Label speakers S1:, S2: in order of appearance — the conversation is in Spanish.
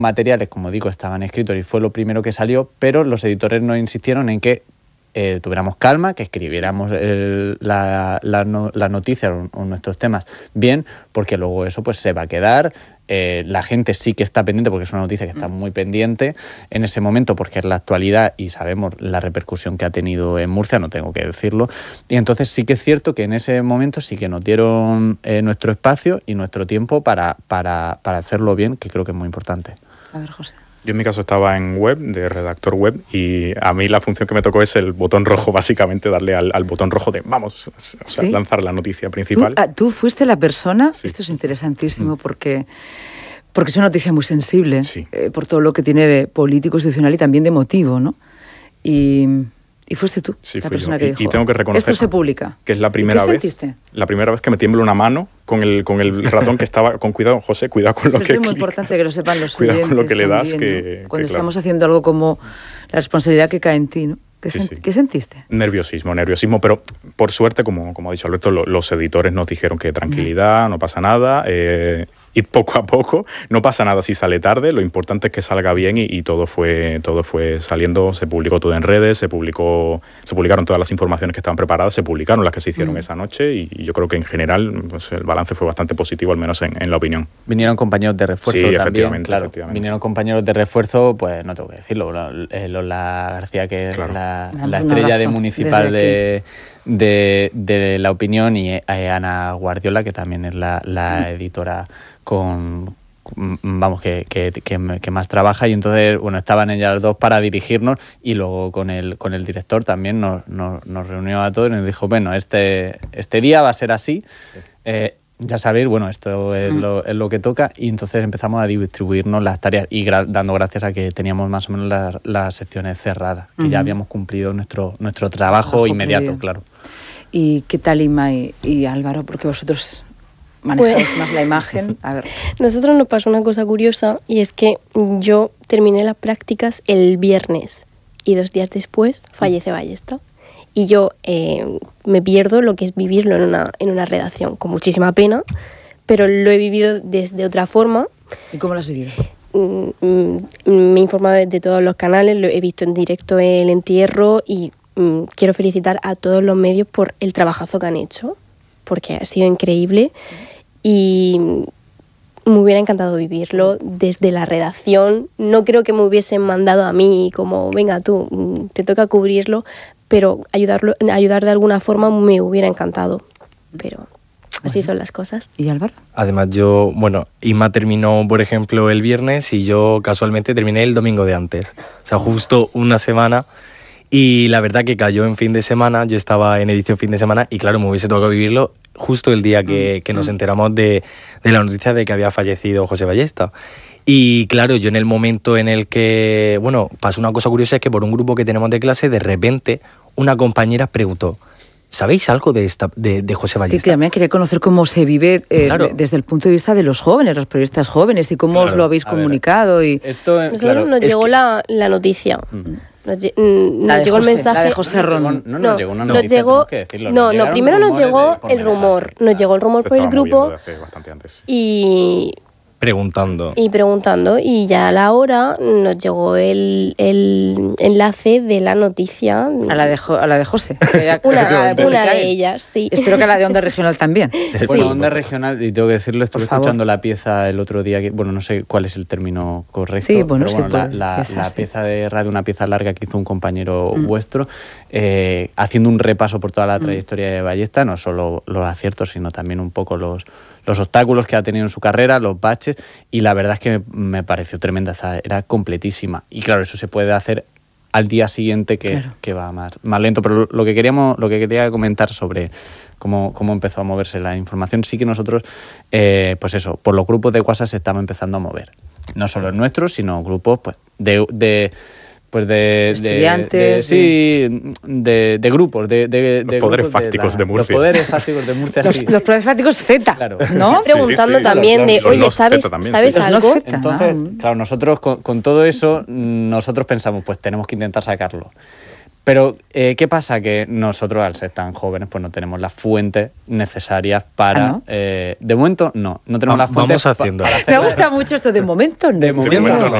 S1: materiales, como digo, estaban escritos y fue lo primero que salió, pero los editores nos insistieron en que tuviéramos calma, que escribiéramos la noticia o nuestros temas bien, porque luego eso pues se va a quedar. La gente sí que está pendiente, porque es una noticia que está muy pendiente en ese momento, porque es la actualidad y sabemos la repercusión que ha tenido en Murcia, no tengo que decirlo. Y entonces sí que es cierto que en ese momento sí que nos dieron nuestro espacio y nuestro tiempo para hacerlo bien, que creo que es muy importante.
S2: A ver, José.
S3: Yo en mi caso estaba en web, de redactor web, y a mí la función que me tocó es el botón rojo, básicamente darle al botón rojo de vamos, o sea,
S2: ¿sí?
S3: Lanzar la noticia principal.
S2: ¿Tú fuiste la persona?
S3: Sí.
S2: Esto es interesantísimo porque es una noticia muy sensible,
S3: sí.
S2: Por todo lo que tiene de político, institucional y también de emotivo, ¿no? Y fuiste tú,
S3: sí,
S2: la persona que dijo,
S3: y tengo que reconocer
S2: esto se publica.
S3: Que es la primera vez.
S2: ¿Sentiste?
S3: La primera vez que me tiembla una mano con el ratón que estaba con cuidado, José, cuidado con lo
S2: Pero
S3: que
S2: es muy
S3: clicas.
S2: importante que lo sepan los
S3: Cuidado
S2: oyentes
S3: con lo que le das,
S2: también, ¿no? Cuando
S3: que
S2: estamos haciendo algo como la responsabilidad que cae en ti, ¿no? ¿Qué sentiste?
S3: Nerviosismo, pero por suerte, como ha dicho Alberto, los editores nos dijeron que tranquilidad, no pasa nada, y poco a poco, no pasa nada si sale tarde, lo importante es que salga bien y todo fue saliendo, se publicó todo en redes, se publicaron todas las informaciones que estaban preparadas, se publicaron las que se hicieron esa noche y yo creo que en general pues, el balance fue bastante positivo, al menos en la opinión.
S1: Vinieron compañeros de refuerzo
S3: sí,
S1: también,
S3: efectivamente,
S1: claro.
S3: Efectivamente,
S1: vinieron compañeros de refuerzo, pues no tengo que decirlo, Lola García, que es la estrella de municipal de La Opinión, y Ana Guardiola, que también es la editora que más trabaja, y entonces bueno, estaban ellas dos para dirigirnos, y luego con el director también nos reunió a todos y nos dijo, bueno, este día va a ser así. Sí. Ya sabéis, bueno, esto es lo que toca, y entonces empezamos a distribuirnos las tareas y dando gracias a que teníamos más o menos las secciones cerradas, que ya habíamos cumplido nuestro trabajo inmediato, previo. Claro.
S2: ¿Y qué tal Inma y Álvaro? Porque vosotros manejáis más la imagen. A ver.
S4: Nosotros nos pasó una cosa curiosa, y es que yo terminé las prácticas el viernes y 2 días después fallece Ballesta. Y yo me pierdo lo que es vivirlo en una redacción, con muchísima pena, pero lo he vivido desde otra forma.
S2: ¿Y cómo lo has vivido?
S4: Me he informado de todos los canales, lo he visto en directo el entierro, y quiero felicitar a todos los medios por el trabajazo que han hecho, porque ha sido increíble y me hubiera encantado vivirlo desde la redacción. No creo que me hubiesen mandado a mí como, venga tú, te toca cubrirlo, pero ayudar de alguna forma me hubiera encantado. Pero así son las cosas.
S2: ¿Y Álvaro?
S5: Además Inma terminó, por ejemplo, el viernes y yo casualmente terminé el domingo de antes. O sea, justo una semana. Y la verdad que cayó en fin de semana, yo estaba en edición fin de semana y claro, me hubiese tocado vivirlo justo el día que nos enteramos de la noticia de que había fallecido José Ballesta. Y claro, yo en el momento en el que, pasó una cosa curiosa, es que por un grupo que tenemos de clase, de repente una compañera preguntó, ¿sabéis algo de José Ballesta?
S2: Que también quería conocer cómo se vive desde el punto de vista de los jóvenes, los periodistas jóvenes, y cómo os lo habéis comunicado.
S4: Nosotros nos llegó la noticia. Nos llegó el mensaje.
S2: La de José Ron.
S1: No nos llegó una noticia, tenemos que decirlo.
S4: Primero nos llegó el rumor. Nos llegó el rumor por el grupo. Y preguntando, y ya a la hora nos llegó el enlace de la noticia.
S2: A la de José.
S4: una de ellas, sí.
S2: Espero que a la de Onda Regional también.
S1: Bueno, Onda Regional, y tengo que decirlo, estuve escuchando la pieza el otro día, no sé cuál es el término correcto,
S2: sí,
S1: pero la pieza de radio, una pieza larga que hizo un compañero vuestro, haciendo un repaso por toda la trayectoria de Ballesta, no solo los aciertos, sino también un poco los obstáculos que ha tenido en su carrera, los baches, y la verdad es que me pareció tremenda, era completísima. Y claro, eso se puede hacer al día siguiente que va más lento, pero lo que quería comentar sobre cómo empezó a moverse la información, sí que nosotros, pues eso, por los grupos de WhatsApp se estaba empezando a mover. No solo el nuestro, sino grupos pues de
S2: estudiantes,
S1: de grupos, de
S3: los poderes fácticos de Murcia.
S1: Los poderes fácticos de Murcia, sí.
S2: Los poderes fácticos Z,
S1: claro.
S2: ¿No?
S4: Preguntando también oye, ¿sabes algo?
S1: Entonces, claro, nosotros con todo eso, nosotros pensamos, pues tenemos que intentar sacarlo. Pero, ¿qué pasa? Que nosotros, al ser tan jóvenes, pues no tenemos las fuentes necesarias para...
S2: ¿no?
S1: De momento, no tenemos las fuentes
S5: vamos haciendo.
S2: Me gusta mucho esto de momento, ¿no?
S1: De momento no.